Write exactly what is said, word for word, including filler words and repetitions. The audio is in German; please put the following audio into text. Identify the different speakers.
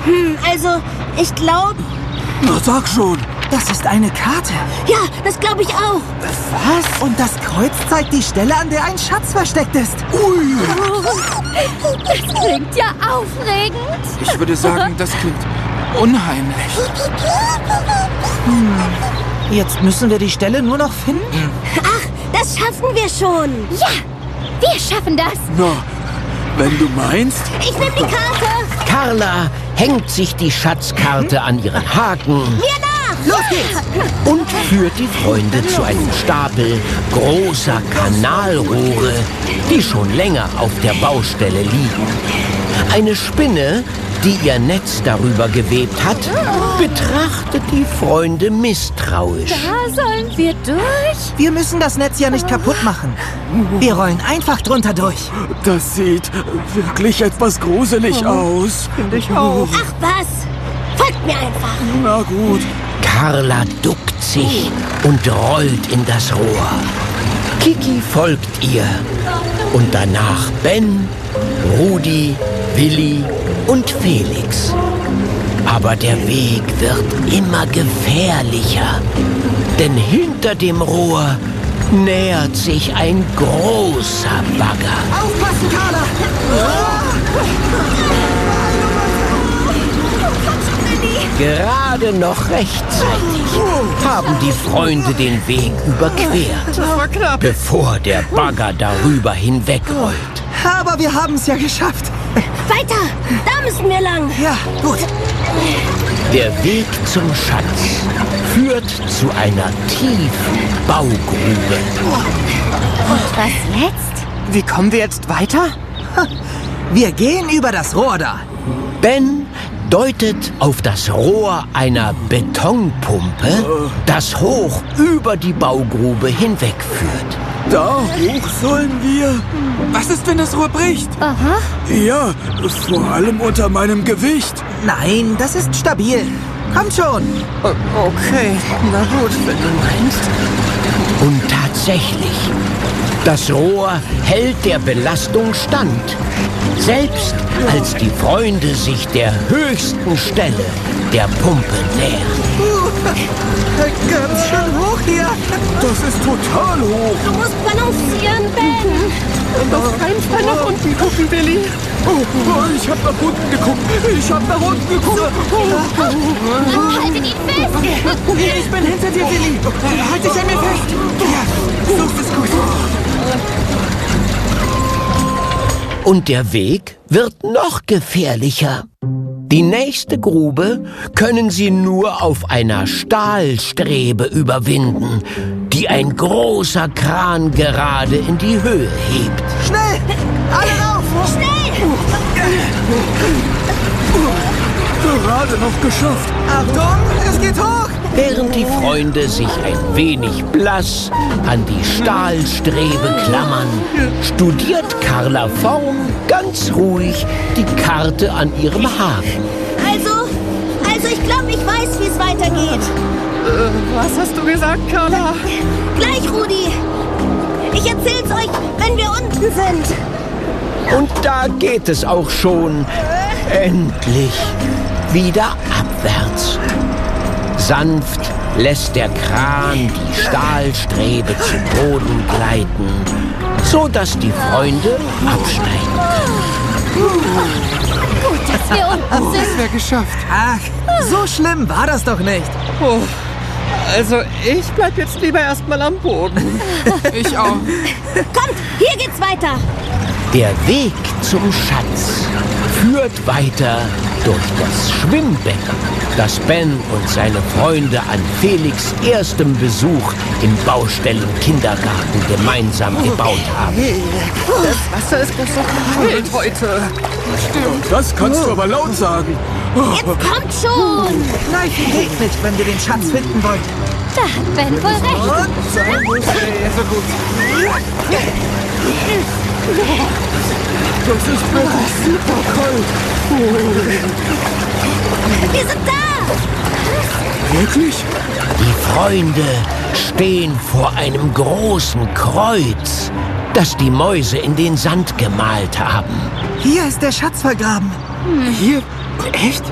Speaker 1: Hm, also, ich glaube...
Speaker 2: Na, sag schon.
Speaker 3: Das ist eine Karte.
Speaker 1: Ja, das glaube ich auch.
Speaker 3: Was? Und das Kreuz zeigt die Stelle, an der ein Schatz versteckt ist.
Speaker 2: Ui.
Speaker 4: Das klingt ja aufregend.
Speaker 5: Ich würde sagen, das klingt unheimlich.
Speaker 3: Hm. Jetzt müssen wir die Stelle nur noch finden.
Speaker 1: Ach, das schaffen wir schon.
Speaker 4: Ja, wir schaffen das.
Speaker 2: Na, wenn du meinst.
Speaker 1: Ich nehme die Karte.
Speaker 6: Carla hängt sich die Schatzkarte an ihren Haken.
Speaker 1: Mir nach.
Speaker 3: Los geht's.
Speaker 6: Und führt die Freunde zu einem Stapel großer Kanalrohre, die schon länger auf der Baustelle liegen. Eine Spinne, die ihr Netz darüber gewebt hat, betrachtet die Freunde misstrauisch.
Speaker 4: Da sollen wir durch?
Speaker 3: Wir müssen das Netz ja nicht kaputt machen. Wir rollen einfach drunter durch.
Speaker 2: Das sieht wirklich etwas gruselig aus.
Speaker 3: Finde ich auch.
Speaker 1: Ach was, folgt mir einfach.
Speaker 2: Na gut.
Speaker 6: Carla duckt sich und rollt in das Rohr. Kiki folgt ihr. Und danach Ben, Rudi, Willi und Felix. Aber der Weg wird immer gefährlicher. Denn hinter dem Rohr nähert sich ein großer Bagger.
Speaker 3: Aufpassen, Carla!
Speaker 6: Gerade noch rechtzeitig haben die Freunde den Weg überquert, bevor der Bagger darüber hinwegrollt.
Speaker 3: Aber wir haben es ja geschafft.
Speaker 1: Weiter, da müssen wir lang.
Speaker 3: Ja, gut.
Speaker 6: Der Weg zum Schatz führt zu einer tiefen Baugrube.
Speaker 4: Und was jetzt?
Speaker 3: Wie kommen wir jetzt weiter? Wir gehen über das Rohr da.
Speaker 6: Ben deutet auf das Rohr einer Betonpumpe, das hoch über die Baugrube hinwegführt.
Speaker 2: Da hoch sollen wir.
Speaker 5: Was ist, wenn das Rohr bricht?
Speaker 4: Aha.
Speaker 2: Ja, vor allem unter meinem Gewicht.
Speaker 3: Nein, das ist stabil. Kommt schon.
Speaker 5: Okay, na gut, wenn du meinst.
Speaker 6: Und tatsächlich, das Rohr hält der Belastung stand. Selbst als die Freunde sich der höchsten Stelle der Pumpe nähern.
Speaker 3: Ganz schön hoch hier.
Speaker 2: Das ist total hoch.
Speaker 1: Du musst balancieren, Ben.
Speaker 5: Und auf keinen Fall nach unten gucken, Billy.
Speaker 2: Oh, oh, ich hab nach unten geguckt. Ich hab nach unten geguckt.
Speaker 4: Haltet ihn fest.
Speaker 3: Ich bin hinter dir, Willi. Halt dich an mir fest. Ja, so ist es gut.
Speaker 6: Und der Weg wird noch gefährlicher. Die nächste Grube können sie nur auf einer Stahlstrebe überwinden, die ein großer Kran gerade in die Höhe hebt.
Speaker 3: Schnell! Alle rauf!
Speaker 1: Schnell!
Speaker 2: Gerade noch geschafft.
Speaker 3: Achtung, es geht hoch!
Speaker 6: Während die Freunde sich ein wenig blass an die Stahlstrebe klammern, studiert Carla Vorn ganz ruhig die Karte an ihrem Haken.
Speaker 1: Also, also ich glaube, ich weiß, wie es weitergeht.
Speaker 5: Äh, was hast du gesagt, Carla?
Speaker 1: Gleich, Rudi. Ich erzähl's euch, wenn wir unten sind.
Speaker 6: Und da geht es auch schon endlich wieder abwärts. Sanft lässt der Kran die Stahlstrebe zu Boden gleiten, so dass die Freunde absteigen können.
Speaker 4: Gut, dass wir unten sind.
Speaker 5: Das wäre geschafft.
Speaker 3: Ach, so schlimm war das doch nicht.
Speaker 7: Oh, also ich bleib jetzt lieber erstmal am Boden.
Speaker 5: Ich auch.
Speaker 1: Kommt, hier geht's weiter.
Speaker 6: Der Weg zum Schatz führt weiter durch das Schwimmbecken, das Ben und seine Freunde an Felix' erstem Besuch im Baustellenkindergarten gemeinsam gebaut haben.
Speaker 7: Das Wasser ist doch so kalt heute.
Speaker 5: Stimmt.
Speaker 2: Das kannst du aber laut sagen.
Speaker 1: Jetzt kommt schon.
Speaker 3: Gleich regnet, wenn wir den Schatz finden wollen.
Speaker 4: Da hat Ben wohl recht.
Speaker 5: So gut.
Speaker 2: Das ist wirklich super kalt.
Speaker 1: Wir sind da.
Speaker 2: Wirklich?
Speaker 6: Die Freunde stehen vor einem großen Kreuz, das die Mäuse in den Sand gemalt haben.
Speaker 3: Hier ist der Schatz vergraben.
Speaker 5: Hier? Echt?